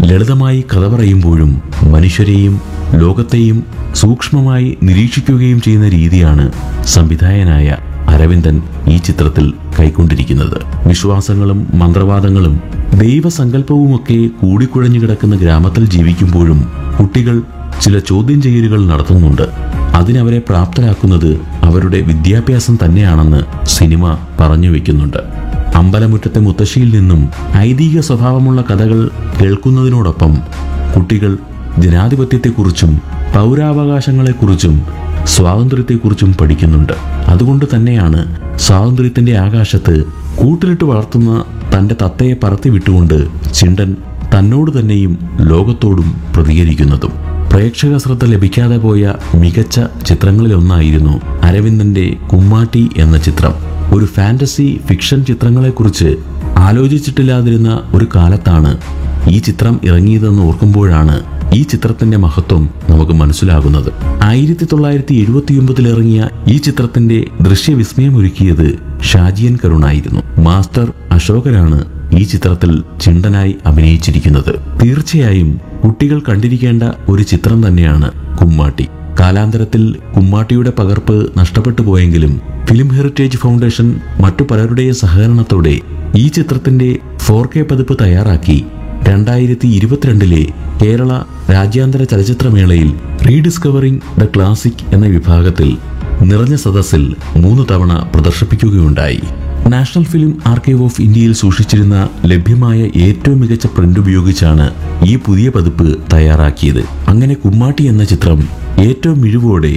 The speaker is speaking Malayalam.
ലളിതമായി കഥ പറയുമ്പോഴും മനുഷ്യരെയും ലോകത്തെയും സൂക്ഷ്മമായി നിരീക്ഷിക്കുകയും ചെയ്യുന്ന രീതിയാണ് സംവിധായകനായ അരവിന്ദൻ ഈ ചിത്രത്തിൽ കൈക്കൊണ്ടിരിക്കുന്നത്. വിശ്വാസങ്ങളും മന്ത്രവാദങ്ങളും ദൈവസങ്കല്പവുമൊക്കെ കൂടിക്കുഴഞ്ഞു കിടക്കുന്ന ഗ്രാമത്തിൽ ജീവിക്കുമ്പോഴും കുട്ടികൾ ചില ചോദ്യം ചെയ്യലുകൾ നടത്തുന്നുണ്ട്. അതിനവരെ പ്രാപ്തരാക്കുന്നത് അവരുടെ വിദ്യാഭ്യാസം തന്നെയാണെന്ന് സിനിമ പറഞ്ഞു വെക്കുന്നുണ്ട്. അമ്പലമുറ്റത്തെ മുത്തശ്ശിയിൽ നിന്നും ഐതിഹ്യ സ്വഭാവമുള്ള കഥകൾ കേൾക്കുന്നതിനോടൊപ്പം കുട്ടികൾ ജനാധിപത്യത്തെക്കുറിച്ചും പൗരാവകാശങ്ങളെക്കുറിച്ചും സ്വാതന്ത്ര്യത്തെക്കുറിച്ചും പഠിക്കുന്നുണ്ട്. അതുകൊണ്ട് തന്നെയാണ് സ്വാതന്ത്ര്യത്തിന്റെ ആകാശത്ത് കൂട്ടിലിട്ട് വളർത്തുന്ന തന്റെ തത്തയെ പറത്തി വിട്ടുകൊണ്ട് ചിണ്ടൻ തന്നോട് തന്നെയും ലോകത്തോടും പ്രതികരിക്കുന്നതും. പ്രേക്ഷക ശ്രദ്ധ ലഭിക്കാതെ പോയ മികച്ച ചിത്രങ്ങളിലൊന്നായിരുന്നു അരവിന്ദന്റെ കുമ്മാട്ടി എന്ന ചിത്രം. ഒരു ഫാന്റസി ഫിക്ഷൻ ചിത്രങ്ങളെക്കുറിച്ച് ആലോചിച്ചിട്ടില്ലാതിരുന്ന ഒരു കാലത്താണ് ഈ ചിത്രം ഇറങ്ങിയതെന്ന് ഓർക്കുമ്പോഴാണ് ഈ ചിത്രത്തിന്റെ മഹത്വം നമുക്ക് മനസ്സിലാകുന്നത്. 1979 ഇറങ്ങിയ ഈ ചിത്രത്തിന്റെ ദൃശ്യവിസ്മയമൊരുക്കിയത് ഷാജിയൻ കരുണായിരുന്നു. മാസ്റ്റർ അശോകനാണ് ഈ ചിത്രത്തിൽ ചിണ്ടനായി അഭിനയിച്ചിരിക്കുന്നത്. തീർച്ചയായും കുട്ടികൾ കണ്ടിരിക്കേണ്ട ഒരു ചിത്രം തന്നെയാണ് കുമ്മാട്ടി. കാലാന്തരത്തിൽ കുമ്മാട്ടിയുടെ പകർപ്പ് നഷ്ടപ്പെട്ടു പോയെങ്കിലും ഫിലിം ഹെറിറ്റേജ് ഫൗണ്ടേഷൻ മറ്റു പലരുടെയും സഹകരണത്തോടെ ഈ ചിത്രത്തിന്റെ 4K പതിപ്പ് തയ്യാറാക്കി 2022 കേരള രാജ്യാന്തര ചലച്ചിത്രമേളയിൽ റീഡിസ്കവറിംഗ് ദ ക്ലാസിക് എന്ന വിഭാഗത്തിൽ നിറഞ്ഞ സദസ്സിൽ 3 തവണ പ്രദർശിപ്പിക്കുകയുണ്ടായി. നാഷണൽ ഫിലിം ആർക്കൈവ് ഓഫ് ഇന്ത്യയിൽ സൂക്ഷിച്ചിരുന്ന ലഭ്യമായ ഏറ്റവും മികച്ച പ്രിന്റ് ഉപയോഗിച്ചാണ് ഈ പുതിയ പതിപ്പ് തയ്യാറാക്കിയത്. അങ്ങനെ കുമ്മാട്ടി എന്ന ചിത്രം ഏറ്റവും മിഴിവോടെ